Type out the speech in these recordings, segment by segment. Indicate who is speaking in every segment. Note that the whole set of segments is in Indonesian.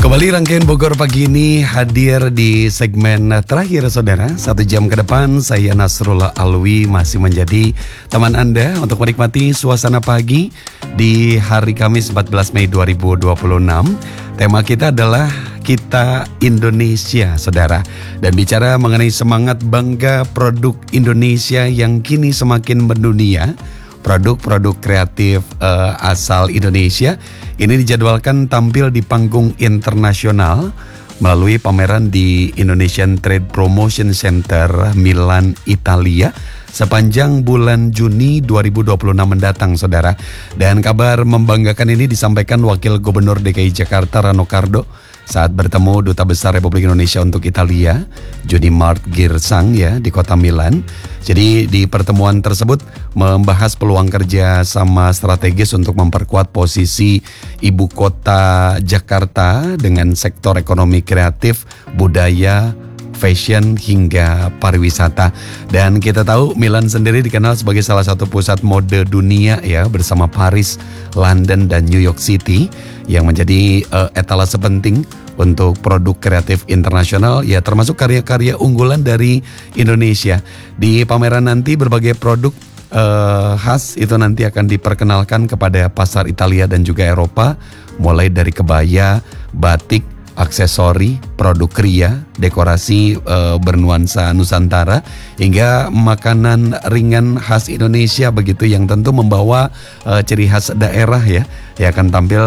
Speaker 1: Kembali rangkaian Bogor pagi ini hadir di segmen terakhir saudara. 1 jam ke depan saya Nasrullah Alwi masih menjadi teman Anda untuk menikmati suasana pagi di hari Kamis 14 Mei 2026. Tema kita adalah Kita Indonesia saudara. Dan bicara mengenai semangat bangga produk Indonesia yang kini semakin mendunia. Produk-produk kreatif asal Indonesia ini dijadwalkan tampil di panggung internasional melalui pameran di Indonesian Trade Promotion Center Milan, Italia sepanjang bulan Juni 2026 mendatang saudara. Dan kabar membanggakan ini disampaikan Wakil Gubernur DKI Jakarta Rano Kardo saat bertemu Duta Besar Republik Indonesia untuk Italia, Juni Mart Girsang ya di kota Milan. Jadi di pertemuan tersebut membahas peluang kerja sama strategis untuk memperkuat posisi ibu kota Jakarta dengan sektor ekonomi kreatif, budaya, fashion hingga pariwisata. Dan kita tahu Milan sendiri dikenal sebagai salah satu pusat mode dunia ya, bersama Paris, London dan New York City yang menjadi etalase penting untuk produk kreatif internasional ya, termasuk karya-karya unggulan dari Indonesia. Di pameran nanti berbagai produk khas itu nanti akan diperkenalkan kepada pasar Italia dan juga Eropa, mulai dari kebaya, batik, aksesori, produk kria, dekorasi bernuansa Nusantara hingga makanan ringan khas Indonesia begitu yang tentu membawa ciri khas daerah ya, yang akan tampil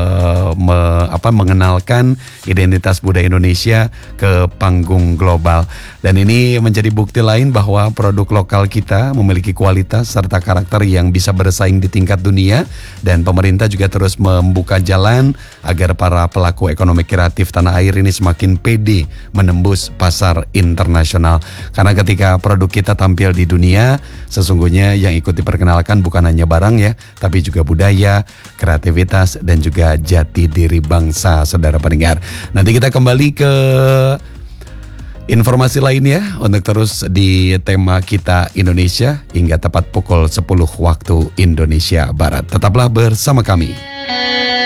Speaker 1: mengenalkan identitas budaya Indonesia ke panggung global. Dan ini menjadi bukti lain bahwa produk lokal kita memiliki kualitas serta karakter yang bisa bersaing di tingkat dunia, dan pemerintah juga terus membuka jalan agar para pelaku ekonomi kreatif tanah air ini semakin pede menembus pasar internasional. Karena ketika produk kita tampil di dunia, sesungguhnya yang ikut diperkenalkan bukan hanya barang ya, tapi juga budaya, kreativitas dan juga jati diri bangsa saudara pendengar. Nanti kita kembali ke informasi lainnya untuk terus di tema Kita Indonesia hingga tepat pukul 10 waktu Indonesia Barat. Tetaplah bersama kami.